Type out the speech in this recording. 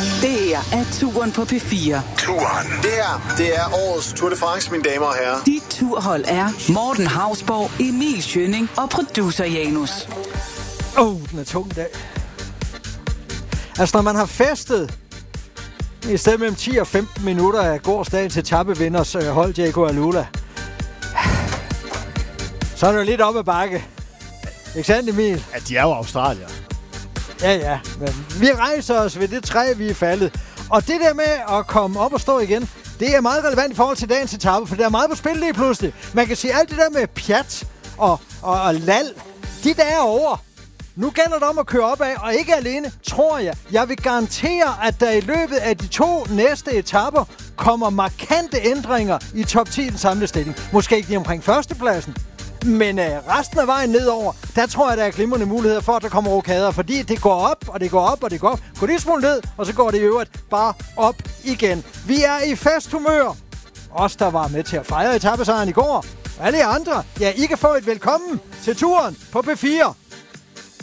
Det her er Turen på P4. Turen. Det er årets Tour de France, mine damer og herrer. Dit turhold er Morten Hausborg, Emil Schønning og producer Janus. Den er tung dag. Altså, når man har festet i stedet mellem 10 og 15 minutter af gårdsdagens etapevinders hold, Diego Alula, så er det jo lidt op ad bakke. Ikke sandt, Emil? Ja, de er jo australier. Ja, men vi rejser os ved det træ, vi er faldet. Og det der med at komme op og stå igen, det er meget relevant i forhold til dagens etape, for der er meget på spil lige pludselig. Man kan sige, alt det der med pjat og lal, de der er over. Nu gælder det om at køre opad, og ikke alene, tror jeg. Jeg vil garantere, at der i løbet af de 2 næste etaper kommer markante ændringer i top 10 den samlede stilling. Måske ikke lige omkring førstepladsen, men resten af vejen nedover, der tror jeg, der er glimrende muligheder for, at der kommer rokader, fordi det går op, og det går op, og det går op. Går lige smule ned, og så går det i øvrigt bare op igen. Vi er i festhumør. Os, der var med til at fejre etapesejren i går, og alle andre, ja, I kan få et velkommen til turen på P4.